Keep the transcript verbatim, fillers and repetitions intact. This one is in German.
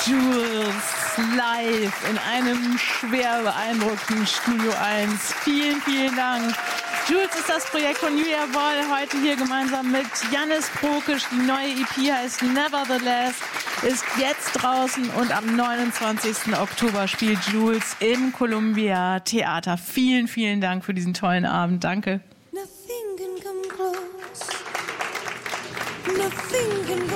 Jules live in einem schwer beeindruckenden Studio eins. Vielen, vielen Dank. Jules ist das Projekt von Julia Woll, heute hier gemeinsam mit Jannis Prokisch. Die neue E P heißt Nevertheless, ist jetzt draußen und am neunundzwanzigsten Oktober spielt Jules im Columbia Theater. Vielen, vielen Dank für diesen tollen Abend. Danke. Nothing can come close. Nothing can